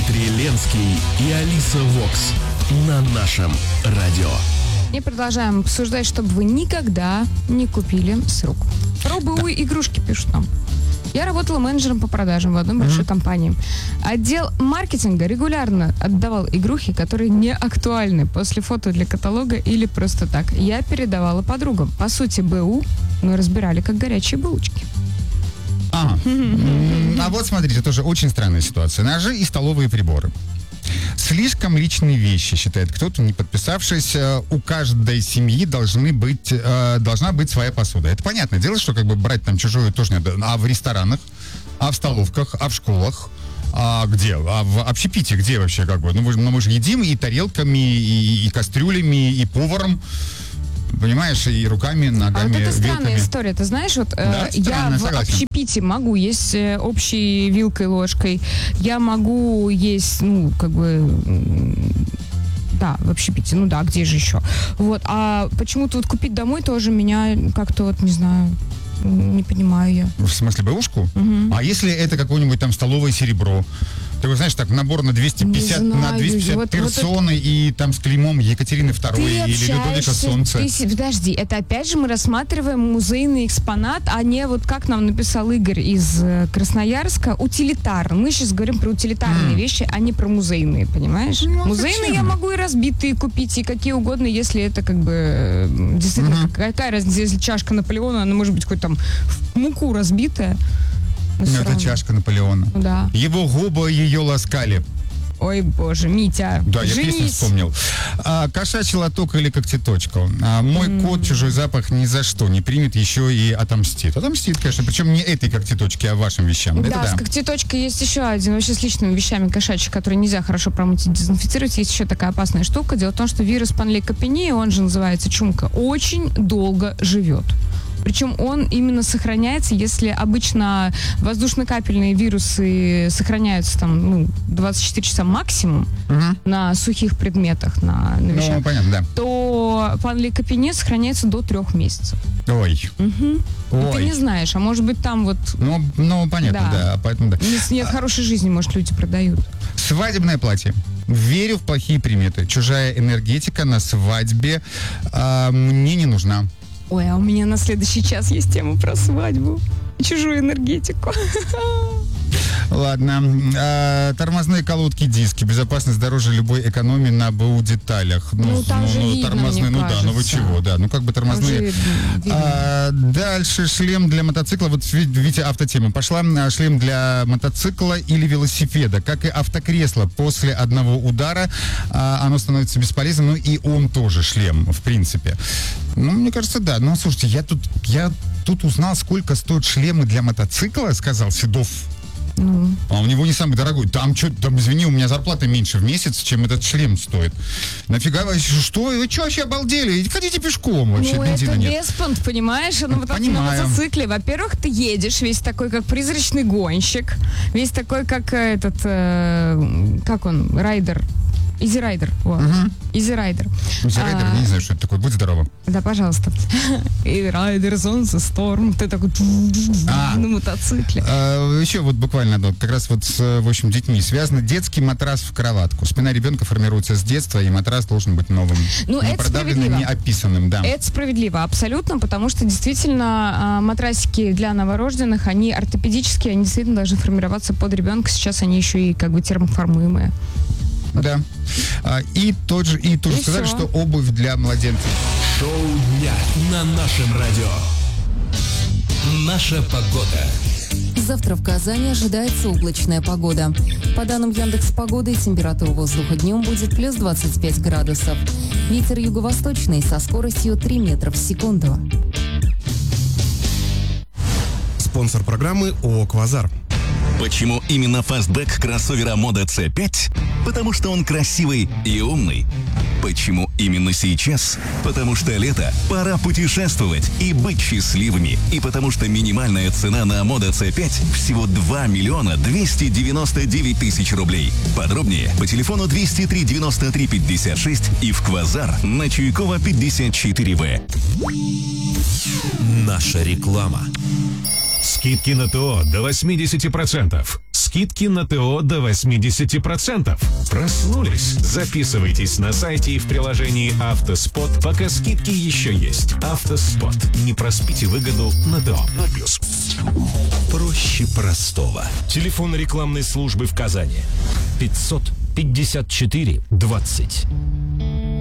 Дмитрий Ленский и Алиса Вокс на нашем радио. И продолжаем обсуждать, чтобы вы никогда не купили с рук. Про БУ игрушки пишут нам. Я работала менеджером по продажам в одной большой компании. Отдел маркетинга регулярно отдавал игрухи, которые не актуальны после фото для каталога или просто так. Я передавала подругам. По сути, БУ мы разбирали как горячие булочки. А вот смотрите, тоже очень странная ситуация. Ножи и столовые приборы. Слишком личные вещи, считает кто-то, не подписавшись. У каждой семьи должна быть своя посуда. Это понятное дело, что как бы брать там чужую тоже не надо. А в ресторанах, а в столовках, а в школах, а где? А в общепите где вообще как бы? Ну мы же едим и тарелками, и кастрюлями, и поваром. Понимаешь, и руками, ногами, а вот это странная вилками. история, ты знаешь, вот да, я в согласен. общепите могу есть общей вилкой, ложкой, я могу есть, да, в общепите, где же еще. Вот, а почему-то вот купить домой тоже меня как-то вот, не знаю, не понимаю я. В смысле, бэушку? А если это какое-нибудь там столовое серебро? Ты знаешь, так, набор на 250, на 250 персоны и там с клеймом Екатерины II или Людовика Солнца. Подожди, это опять же мы рассматриваем музейный экспонат, а не вот как нам написал Игорь из Красноярска, утилитар. Мы сейчас говорим про утилитарные вещи, а не про музейные, понимаешь? Музейные я могу и разбитые купить, и какие угодно, если это как бы действительно, какая разница, если чашка Наполеона, она может быть хоть там в муку разбитая. Это чашка Наполеона. Да. Его губы ее ласкали. Ой, боже, Митя, да, женись. Я песню вспомнил. Кошачий лоток или когтеточка. Мой кот чужой запах ни за что не примет, еще и отомстит. Отомстит, конечно. Причем не этой когтеточке, а вашим вещам. Да, с когтеточкой есть еще один. Вообще с личными вещами кошачьих, которые нельзя хорошо промыть и дезинфицировать. Есть еще такая опасная штука. Дело в том, что вирус панлейкопении, он же называется чумка, очень долго живет. Причем он именно сохраняется, если обычно воздушно-капельные вирусы сохраняются там 24 часа максимум на сухих предметах, на вещах, понятно, да. то панлейкопения сохраняется до 3 месяцев. Ой. Ой. Ты не знаешь, а может быть там вот... Ну понятно, да. Поэтому, да. Нет хорошей жизни, может, люди продают. Свадебное платье. Верю в плохие приметы. Чужая энергетика на свадьбе мне не нужна. Ой, а у меня на следующий час есть тема про свадьбу. Чужую энергетику. Ладно. Тормозные колодки, диски. Безопасность дороже любой экономии на БУ деталях. Там же видно, тормозные, мне кажется. Вы чего, да. Как бы тормозные. Дальше шлем для мотоцикла. Вот видите, автотема пошла. Шлем для мотоцикла или велосипеда. Как и автокресло. После одного удара оно становится бесполезным. И он тоже шлем, в принципе. Мне кажется, да. Слушайте, я тут узнал, сколько стоят шлемы для мотоцикла, сказал Седов. А у него не самый дорогой. Там, извини, у меня зарплата меньше в месяц, чем этот шлем стоит. Нафига вы, что? Вы что вообще обалдели? Ходите пешком вообще, бензина это нет. беспонт, понимаешь? На мотоцикле. Во-первых, ты едешь весь такой, как призрачный гонщик. Весь такой, как райдер. Изи Райдер. Изи Райдер. Изи Райдер, не знаю, что это такое. Будь здорова. Да, пожалуйста. И Райдер, солнце, сторм. Ты такой на мотоцикле. Еще вот буквально как раз вот с, в общем, детьми связано. Детский матрас в кроватку. Спина ребенка формируется с детства, и матрас должен быть новым. Не продавленным, не описанным, да. Это справедливо, абсолютно, потому что действительно матрасики для новорожденных, они ортопедические, они действительно должны формироваться под ребенка. Сейчас они еще и как бы термоформуемые. Да. И тоже сказали, что обувь для младенцев. Шоу дня на нашем радио. Наша погода. Завтра в Казани ожидается облачная погода. По данным Яндекс.Погоды, температура воздуха днем будет плюс 25 градусов. Ветер юго-восточный со скоростью 3 метра в секунду. Спонсор программы ООО «Квазар». Почему именно фастбэк кроссовера Moda C5? Потому что он красивый и умный. Почему именно сейчас? Потому что лето, пора путешествовать и быть счастливыми. И потому что минимальная цена на Moda C5 всего 2 миллиона 299 тысяч рублей. Подробнее по телефону 203 93 56 и в Квазар на Чуйкова 54В. Наша реклама. Скидки на ТО до 80%. скидки на ТО до 80%. Проснулись? Записывайтесь на сайте и в приложении «Автоспот», пока скидки еще есть. «Автоспот». Не проспите выгоду на ТО. Проще простого. Телефон рекламной службы в Казани. 554 20.